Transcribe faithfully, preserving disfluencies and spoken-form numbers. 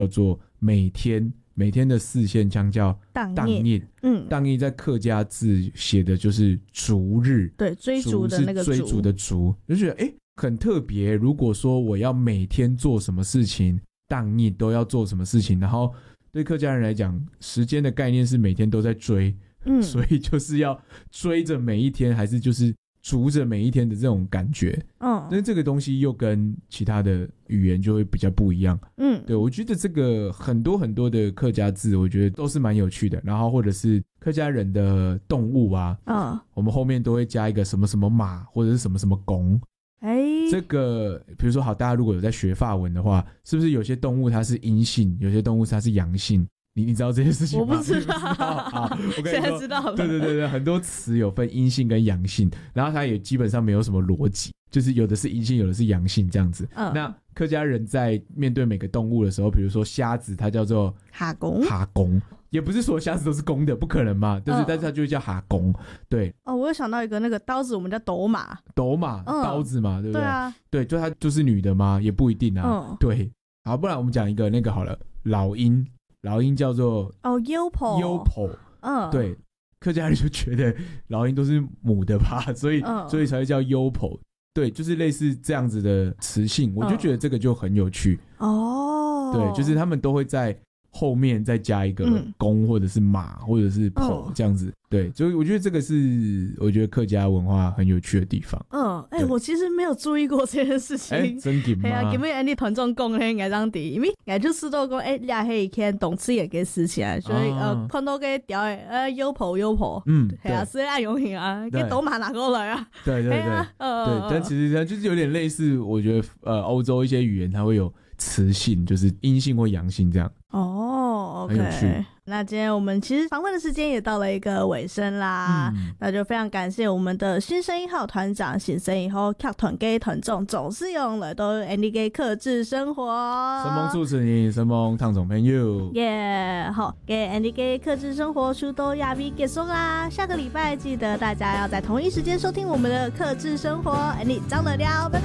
叫做每天，每天的四线腔叫当夜。嗯，当夜在客家字写的就是逐日， 对，追逐的那个逐是追逐的逐，就觉得哎很特别。如果说我要每天做什么事情，当夜都要做什么事情，然后对客家人来讲，时间的概念是每天都在追，嗯，所以就是要追着每一天，还是就是逐着每一天的这种感觉。嗯，但是这个东西又跟其他的语言就会比较不一样。嗯，对，我觉得这个很多很多的客家字，我觉得都是蛮有趣的。然后或者是客家人的动物啊，嗯，我们后面都会加一个什么什么马，或者是什么什么公。哎，这个比如说好，大家如果有在学法文的话，是不是有些动物它是阴性，有些动物它是阳性？你你知道这些事情吗？ 我不知道。 好，我跟你说， 现在知道了。 对对对对，很多词有分阴性跟阳性，然后它也基本上没有什么逻辑，就是有的是阴性，有的是阳性这样子。嗯，那客家人在面对每个动物的时候，比如说虾子，它叫做哈公， 哈公。也不是所有虾子都是公的，不可能嘛，但是、嗯、但是它就叫哈公，对。 哦，我有想到一个那个刀子，我们叫斗马， 斗马、嗯、刀子嘛，对不对？ 对啊， 对，就它就是女的吗？也不一定啊。嗯，对。好，不然我们讲一个那个好了，老鹰，老鹰叫做哦优婆， 优婆，嗯，对，客家人就觉得老鹰都是母的吧，所以、嗯、所以才会叫优婆。对，就是类似这样子的词性，我就觉得这个就很有趣。哦、嗯，对，就是他们都会在后面再加一个公或者是马或者是婆这样子、嗯、对，所以我觉得这个是我觉得客家文化很有趣的地方。 嗯，哎、欸，我其实没有注意过这件事情。哎、 欸，真的吗？ 对啊，因为你团众讲嘿，爱当地，因为爱就知道讲，哎、欸，俩黑天动词也给死起来，所以、啊、呃，看到个调诶，呃，优婆优婆，嗯，系啊，是爱用型啊，给斗马拿过来啊。 对对对，啊、对，呃、但其实它就是有点类似，我觉得呃，欧洲一些语言它会有词性，就是阴性或阳性这样。 哦 ，OK， 很有趣。 那今天我们其实访问的时间也到了一个尾声啦、嗯，那就非常感谢我们的新生一号团长，新生以后客团给团众总是用来都 Andy 给克制生活， 神梦主持人，神梦汤总朋友， 耶、yeah, 好，给 Andy 给克制生活出都亚比结束啦，下个礼拜记得大家要在同一时间收听我们的克制生活 ，Andy 张得了，拜拜。